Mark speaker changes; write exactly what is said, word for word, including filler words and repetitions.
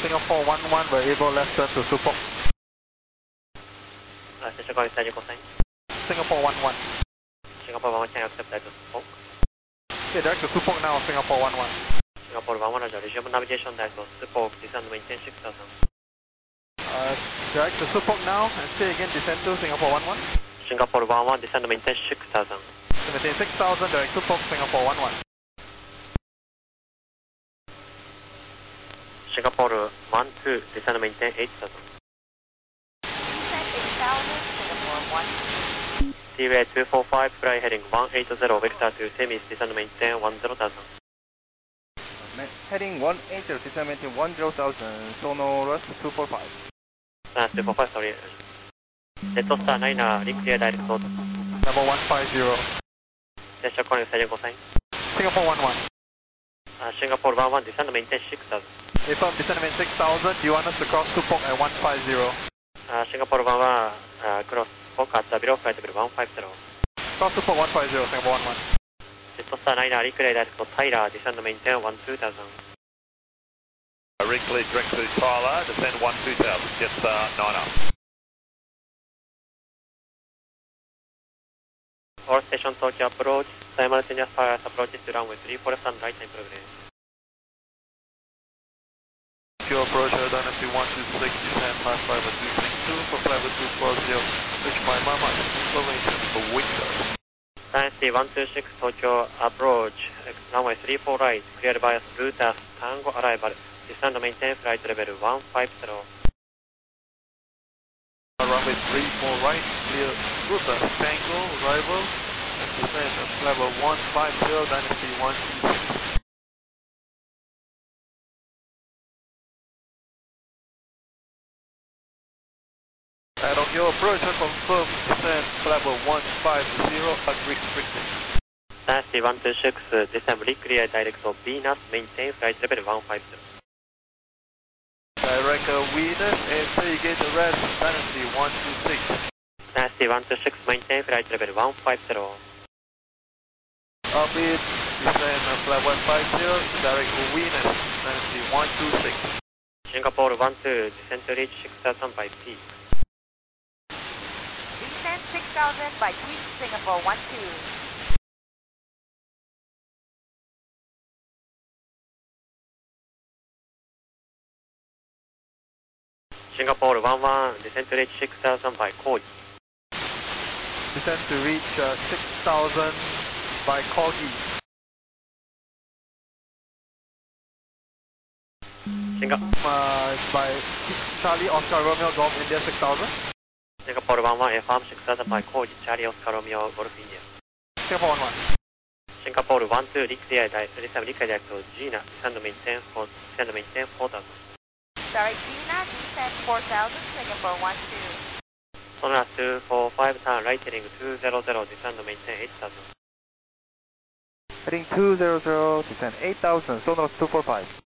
Speaker 1: Singapore one one, variable left turn to Supok.
Speaker 2: Uh, station calling Stage cosine.
Speaker 1: Singapore one one.
Speaker 2: Singapore one one, can I accept that to Supok?
Speaker 1: Yeah, direct to Supok now, Singapore one one.
Speaker 2: Singapore one one, Roger. Resume navigation direct to Supok, descend to maintain six thousand.
Speaker 1: Uh, direct to Supok now, and say again, descend to Singapore one one.
Speaker 2: Singapore one one, descend to maintain six thousand.
Speaker 1: To maintain six thousand, direct to Supok, Singapore one one.
Speaker 2: Singapore one two, descend to maintain eight thousand.
Speaker 3: Descend eight thousand, Singapore one two.
Speaker 2: T-way two four five, fly heading one eight zero, vector to Semis, descend to maintain one zero thousand.
Speaker 4: Heading one eight zero, descend maintain one zero thousand, Sonorous two four five.
Speaker 2: Uh, two four five, sorry. Jetstar nine, uh, clear direct code.
Speaker 1: Number one five zero.
Speaker 2: Station calling Stage cosine.
Speaker 1: Singapore one one.
Speaker 2: Uh, Singapore one one, descend to maintain six thousand.
Speaker 1: Affirm, descend to maintain six thousand. Do you want us to cross Supok at one five zero?
Speaker 2: Uh, Singapore one one, uh, cross Supok at below flight level one five zero.
Speaker 1: Cross Supok one five zero, Singapore one one.
Speaker 2: Jetstar nine, uh, clear direct code Tyler, descend to maintain one two thousand.
Speaker 5: Reclear direct to Tyler, descend one two thousand, Jetstar nine up.
Speaker 2: All station Tokyo approach, simultaneous fire approaches to runway three four left and right time progress.
Speaker 1: Tokyo approach, Air Dynasty one two six, descend five five two six two for flight two four zero, reach my mama, information for window.
Speaker 2: Dynasty one two six, Tokyo approach, runway three four right, cleared by route as Tango arrival, descend to maintain flight level one five zero.
Speaker 1: Runway three four right, clear route as Tango arrival, and descend at level one five zero, Dynasty one two six. And on your approach, I confirm descend level one five zero, unrestricted.
Speaker 2: Dynasty one two six, descend clear direct to Venus, maintain flight level one five zero.
Speaker 1: Direct uh, Venus, and say again the rest, Dynasty one two six.
Speaker 2: Dynasty one two six, maintain flight level one five zero.
Speaker 1: Orbit, descend uh, flight one five zero, direct Venus, Dynasty one two six.
Speaker 2: Singapore one two, descend to reach six thousand by peak.
Speaker 3: Descend six thousand by peak, Singapore one two.
Speaker 2: Singapore one one, descend to reach six thousand by Corgi.
Speaker 1: Descend to reach uh, six thousand by Corgi.
Speaker 2: Singapore
Speaker 1: Uh, by Charlie Oscar Romeo Golf India six thousand.
Speaker 2: Singapore one one, affirm six thousand by Corgi, Charlie Oscar Romeo Golf India.
Speaker 1: Singapore one one.
Speaker 2: Singapore one two, clear direct, descend clear direct to Gina, descend to maintain four, descend to maintain four thousand.
Speaker 3: Direct Gina, descend four thousand, Singapore one two.
Speaker 2: Sonar two four five, turn right heading two zero zero, descend to maintain eight thousand.
Speaker 4: Heading two zero zero, descend eight thousand, Sonorous two four five.